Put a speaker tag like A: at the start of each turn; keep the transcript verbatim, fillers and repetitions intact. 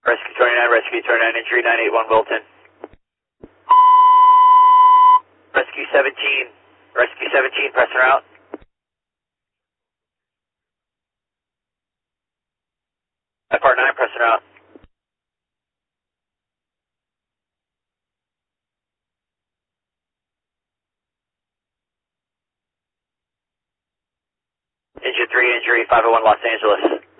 A: Rescue twenty-nine, Rescue twenty-nine, injury nine eight one Wilton. Rescue seventeen, Rescue seventeen, pressing route. F R nine, pressing route. Engine three, injury five oh one Los Angeles.